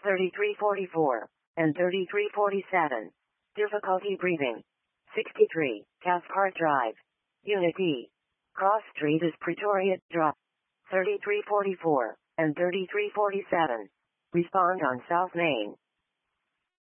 3344, and 3347. Difficulty breathing. 63, Cathcart Drive. Unit E. Cross Street is Pretoria, drop. 3344, and 3347. Respond on South Main.